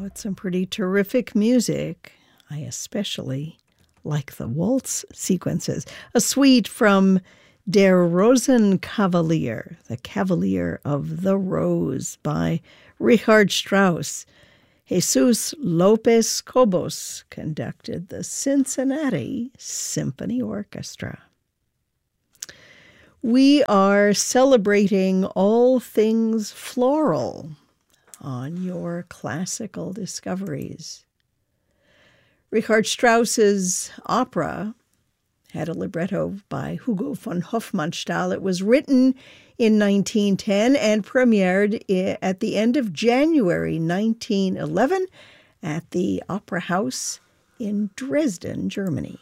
It's some pretty terrific music. I especially like the waltz sequences. A suite from Der Rosenkavalier, the Cavalier of the Rose by Richard Strauss. Jesus Lopez Cobos conducted the Cincinnati Symphony Orchestra. We are celebrating all things floral on your classical discoveries. Richard Strauss's opera had a libretto by Hugo von Hofmannsthal. It was written in 1910 and premiered at the end of January 1911 at the Opera House in Dresden, Germany.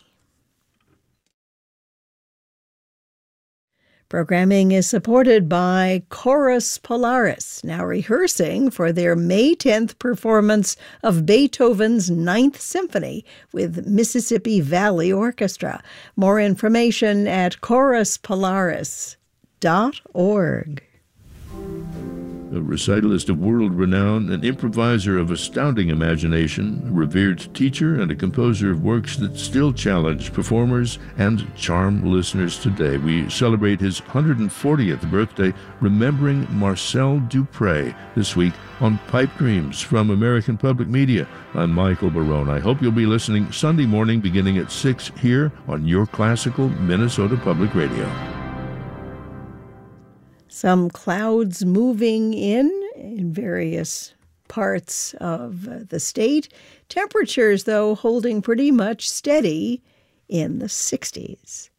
Programming is supported by Chorus Polaris, now rehearsing for their May 10th performance of Beethoven's Ninth Symphony with Mississippi Valley Orchestra. More information at choruspolaris.org. A recitalist of world renown, an improviser of astounding imagination, a revered teacher, and a composer of works that still challenge performers and charm listeners today. We celebrate his 140th birthday, remembering Marcel Dupré this week on Pipe Dreams from American Public Media. I'm Michael Barone. I hope you'll be listening Sunday morning beginning at 6 here on your classical Minnesota Public Radio. Some clouds moving in various parts of the state. Temperatures, though, holding pretty much steady in the 60s.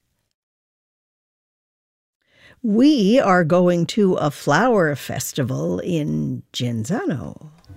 We are going to a flower festival in Genzano.